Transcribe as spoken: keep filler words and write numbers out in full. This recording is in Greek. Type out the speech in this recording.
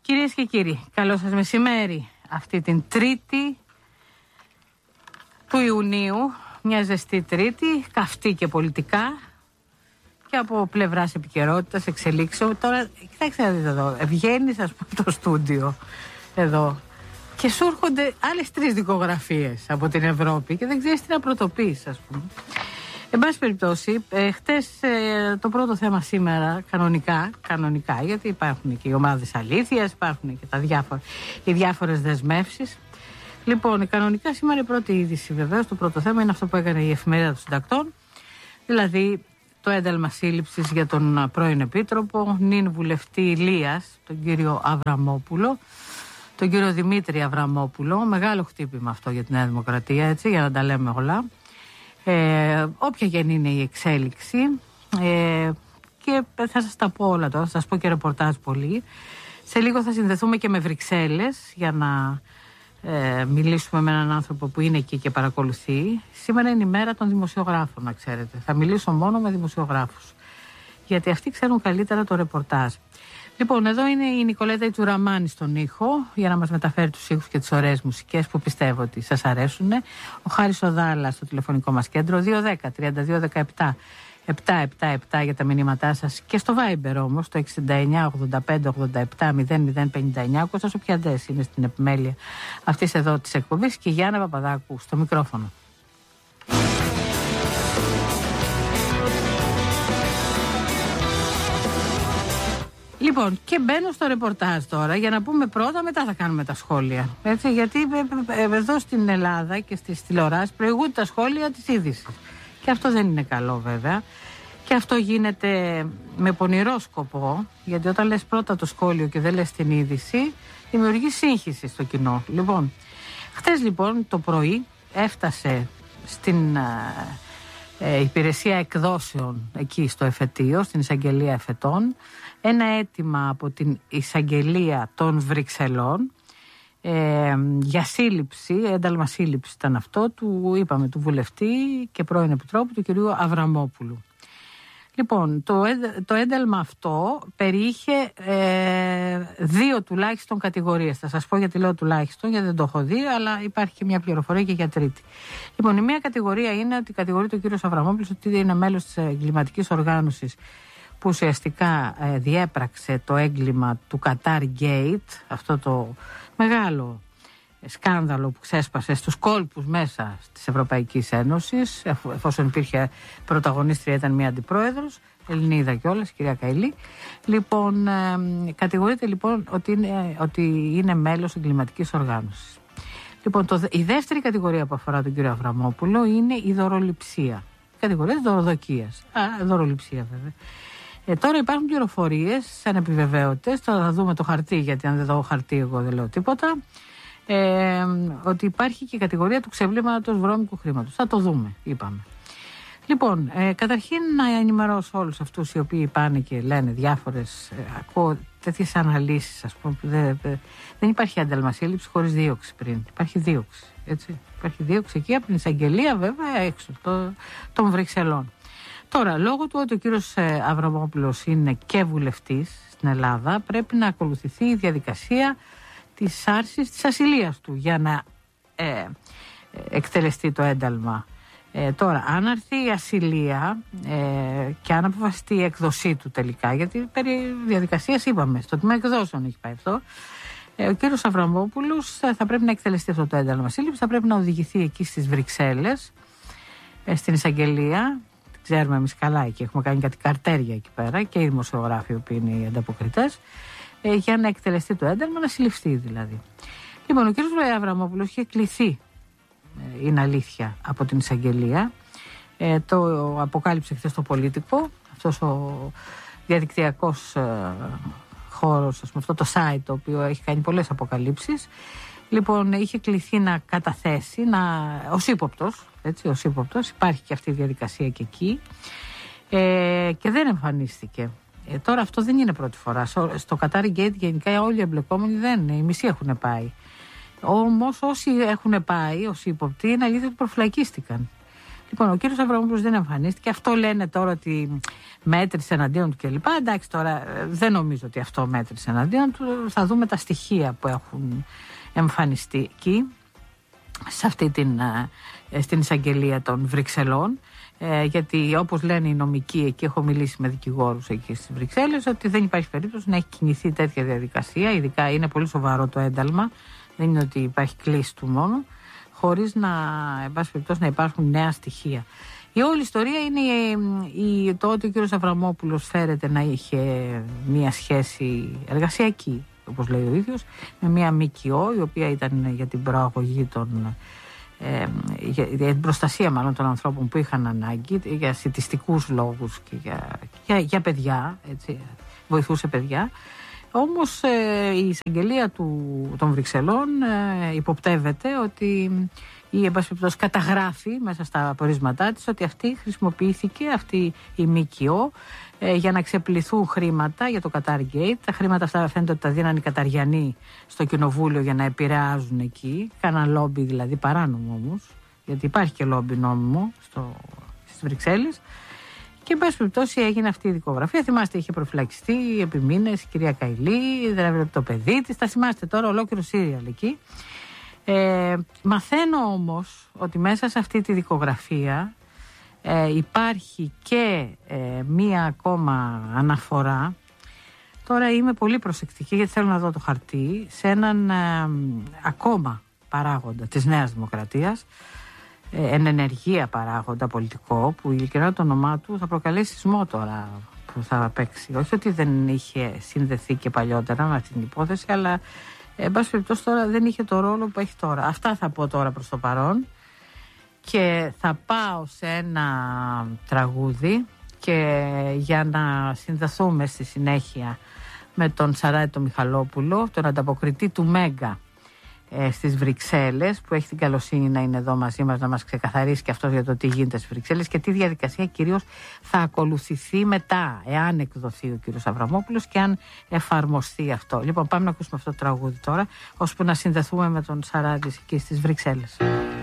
Κυρίες και κύριοι, καλό σας μεσημέρι. Αυτή την Τρίτη του Ιουνίου, μια ζεστή Τρίτη, καυτή και πολιτικά και από πλευράς επικαιρότητας, εξελίξεων. Τώρα, κοιτάξτε να δείτε εδώ, βγαίνεις ας πούμε το στούντιο εδώ και σου έρχονται άλλες τρεις δικογραφίες από την Ευρώπη και δεν ξέρεις τι να πρωτοποιείς, ας πούμε. Εν πάση περιπτώσει, ε, χτες ε, το πρώτο θέμα σήμερα, κανονικά, κανονικά, γιατί υπάρχουν και οι ομάδες αλήθειας, υπάρχουν και τα διάφορα, οι διάφορες δεσμεύσεις. Λοιπόν, κανονικά σήμερα η πρώτη είδηση βεβαίως, το πρώτο θέμα είναι αυτό που έκανε η Εφημερίδα των Συντακτών, δηλαδή το ένταλμα σύλληψης για τον πρώην Επίτροπο, νυν βουλευτή Ηλίας, τον κύριο Αβραμόπουλο, τον κύριο Δημήτρη Αβραμόπουλο. Μεγάλο χτύπημα αυτό για τη Νέα Δημοκρατία, έτσι, για να τα λέμε όλα. Ε, όποια και είναι η εξέλιξη, ε, και θα σας τα πω όλα τώρα, θα σας πω και ρεπορτάζ πολύ. Σε λίγο θα συνδεθούμε και με Βρυξέλλες για να ε, μιλήσουμε με έναν άνθρωπο που είναι εκεί και παρακολουθεί. Σήμερα είναι η μέρα των δημοσιογράφων, να ξέρετε. Θα μιλήσω μόνο με δημοσιογράφους, γιατί αυτοί ξέρουν καλύτερα το ρεπορτάζ. Λοιπόν, εδώ είναι η Νικολέτα Ιτσουραμάνη στον ήχο για να μας μεταφέρει τους ήχους και τις ωραίες μουσικές που πιστεύω ότι σας αρέσουν. Ο Χάρης Οδάλα στο τηλεφωνικό μας κέντρο δύο ένα μηδέν τρία δύο ένα επτά επτά επτά επτά για τα μηνύματά σας, και στο Viber όμως το εξήντα εννιά ογδόντα πέντε ογδόντα επτά μηδέν μηδέν πενήντα εννιά. Κώστας Οπιαντές είναι στην επιμέλεια αυτής εδώ της εκπομπής και Γιάννα Παπαδάκου στο μικρόφωνο. Λοιπόν, και μπαίνω στο ρεπορτάζ τώρα για να πούμε πρώτα, μετά θα κάνουμε τα σχόλια. Έτσι, γιατί εδώ στην Ελλάδα και στις τηλεοράσεις προηγούνται τα σχόλια της είδησης. Και αυτό δεν είναι καλό βέβαια. Και αυτό γίνεται με πονηρό σκοπό, γιατί όταν λες πρώτα το σχόλιο και δεν λες την είδηση, δημιουργεί σύγχυση στο κοινό. Λοιπόν, χτες λοιπόν το πρωί έφτασε στην ε, υπηρεσία εκδόσεων εκεί στο εφετείο, στην εισαγγελία εφετών, ένα αίτημα από την εισαγγελία των Βρυξελών ε, για σύλληψη, ένταλμα σύλληψη ήταν αυτό, του είπαμε του βουλευτή και πρώην επιτρόπου του κυρίου Αβραμόπουλου. Λοιπόν, το, το ένταλμα αυτό περιείχε ε, δύο τουλάχιστον κατηγορίες. Θα σας πω γιατί λέω τουλάχιστον, γιατί δεν το έχω δει, αλλά υπάρχει και μια πληροφορία και για τρίτη. Λοιπόν, η μία κατηγορία είναι ότι κατηγορείται ο κύριος Αβραμόπουλος ότι είναι μέλος της εγκληματικής οργάνωσης που ουσιαστικά ε, διέπραξε το έγκλημα του Qatar Gate, αυτό το μεγάλο σκάνδαλο που ξέσπασε στους κόλπους μέσα της Ευρωπαϊκής Ένωσης, εφόσον υπήρχε πρωταγωνίστρια, ήταν μια αντιπρόεδρος, Ελληνίδα κιόλας, κυρία Καηλή. Λοιπόν, ε, κατηγορείται λοιπόν ότι είναι, ότι είναι μέλος εγκληματικής οργάνωσης. Λοιπόν, το, η δεύτερη κατηγορία που αφορά τον κύριο Αβραμόπουλο είναι η δωροληψία. Η κατηγορία της δωροδοκίας. Α, δωροληψία βέβαια. Ε, τώρα υπάρχουν πληροφορίες σαν επιβεβαίωτες, τώρα θα δούμε το χαρτί, γιατί αν δεν δω χαρτί εγώ δεν λέω τίποτα, ε, ότι υπάρχει και η κατηγορία του ξεβλήματος βρώμικου χρήματος. Θα το δούμε, είπαμε. Λοιπόν, ε, καταρχήν να ενημερώσω όλους αυτούς οι οποίοι πάνε και λένε διάφορες, ε, ακούω τέτοιες αναλύσεις, ας πούμε, δεν, δεν υπάρχει ένταλμα σύλληψη χωρίς δίωξη πριν. Υπάρχει δίωξη, έτσι. Υπάρχει δίωξη εκεί από την εισαγγελία βέβαια έξω το, των Βρυξελών. Τώρα, λόγω του ότι ο κύριος Αβραμόπουλος είναι και βουλευτής στην Ελλάδα, πρέπει να ακολουθηθεί η διαδικασία της άρσης της ασυλίας του για να ε, εκτελεστεί το ένταλμα. Ε, τώρα, αν έρθει η ασυλία ε, και αν αποφασιστεί η εκδοσή του τελικά, γιατί περί διαδικασίας είπαμε, στο τμήμα εκδόσεων έχει πάει αυτό, ε, ο κύριος Αβραμόπουλος θα πρέπει να εκτελεστεί αυτό το ένταλμα σύλληψης, θα πρέπει να οδηγηθεί εκεί στις Βρυξέλλες, ε, στην εισαγγελία. Ξέρουμε εμείς καλά εκεί, έχουμε κάνει κάτι καρτέρια εκεί πέρα και οι δημοσιογράφοι που είναι οι ανταποκριτές, ε, για να εκτελεστεί το ένταλμα, να συλληφθεί δηλαδή. Λοιπόν, ο κ. Αβραμόπουλος είχε κληθεί, ε, είναι αλήθεια, από την εισαγγελία. Ε, το αποκάλυψε χθες το Πολίτικο, αυτός ο διαδικτυακός ε, χώρος, ας πούμε, αυτό το site το οποίο έχει κάνει πολλές αποκαλύψεις. Λοιπόν, είχε κληθεί να καταθέσει, να, ως ύποπτος, έτσι, ως ύποπτος, υπάρχει και αυτή η διαδικασία και εκεί, ε, και δεν εμφανίστηκε. Ε, τώρα αυτό δεν είναι πρώτη φορά. Στο Qatar Gate γενικά όλοι οι εμπλεκόμενοι δεν είναι, οι μισοί έχουν πάει. Όμως όσοι έχουν πάει ως ύποπτοι είναι αλήθεια ότι προφυλακίστηκαν. Λοιπόν, ο κύριος Αβραμόπουλος δεν εμφανίστηκε. Αυτό λένε τώρα ότι μέτρησε εναντίον του κλπ. Εντάξει, τώρα δεν νομίζω ότι αυτό μέτρησε εναντίον του. Θα δούμε τα στοιχεία που έχουν εμφανιστεί εκεί, σε αυτή την, στην εισαγγελία των Βρυξελών. Ε, γιατί όπως λένε οι νομικοί, εκεί έχω μιλήσει με δικηγόρους εκεί στις Βρυξέλλες, ότι δεν υπάρχει περίπτωση να έχει κινηθεί τέτοια διαδικασία. Ειδικά είναι πολύ σοβαρό το ένταλμα. Δεν είναι ότι υπάρχει κλίση του μόνο, χωρίς να, εν πάση περιπτώσει, να υπάρχουν νέα στοιχεία. Η όλη ιστορία είναι η, η, το ότι ο κ. Αβραμόπουλος φέρεται να είχε μία σχέση εργασιακή, όπως λέει ο ίδιος, με μία ΜΚΟ, η οποία ήταν για την προαγωγή των, ε, για, για την προστασία μάλλον των ανθρώπων που είχαν ανάγκη, για σιτιστικούς λόγους και για, για, για παιδιά, έτσι, βοηθούσε παιδιά. Όμως ε, η εισαγγελία του, των Βρυξελών ε, υποπτεύεται ότι ή εν πάση περιπτώσει καταγράφει μέσα στα απορίσματά της ότι αυτή χρησιμοποιήθηκε, αυτή η ΜΚΟ, ε, για να ξεπληθούν χρήματα για το Qatar Gate. Τα χρήματα αυτά φαίνεται ότι τα δίνανε οι Καταριανοί στο κοινοβούλιο για να επηρεάζουν εκεί. Κάναν λόμπι δηλαδή, παράνομο όμως, γιατί υπάρχει και λόμπι νόμιμο στο, στις Βρυξέλλες. Και εν πάση περιπτώσει έγινε αυτή η δικογραφία. Θυμάστε, είχε προφυλακιστεί επί μήνες η κυρία Καηλή, δεν έβλεπε το παιδί της. Τα θυμάστε τώρα, ολόκληρο σύριαλ εκεί. Ε, μαθαίνω όμως ότι μέσα σε αυτή τη δικογραφία ε, υπάρχει και ε, μία ακόμα αναφορά. Τώρα είμαι πολύ προσεκτική γιατί θέλω να δω το χαρτί, σε έναν ε, ακόμα παράγοντα της Νέας Δημοκρατίας, ε, εν ενεργεία παράγοντα πολιτικό, που ειλικρινά το όνομά του θα προκαλέσει σεισμό τώρα που θα παίξει. Όχι ότι δεν είχε συνδεθεί και παλιότερα με αυτή την υπόθεση, αλλά εν πάση περιπτώσει τώρα δεν είχε το ρόλο που έχει τώρα. Αυτά θα πω τώρα προς το παρόν και θα πάω σε ένα τραγούδι και για να συνδεθούμε στη συνέχεια με τον Σαράτη τον Μιχαλόπουλο, τον ανταποκριτή του Μέγκα ε, στις Βρυξέλλες, που έχει την καλοσύνη να είναι εδώ μαζί μας να μας ξεκαθαρίσει και αυτός για το τι γίνεται στις Βρυξέλλες και τι διαδικασία κυρίως θα ακολουθηθεί μετά, εάν εκδοθεί ο κύριος Αβραμόπουλος και αν εφαρμοστεί αυτό. Λοιπόν, πάμε να ακούσουμε αυτό το τραγούδι τώρα, ώσπου να συνδεθούμε με τον Σαράτη εκεί στις Βρυξέλλες.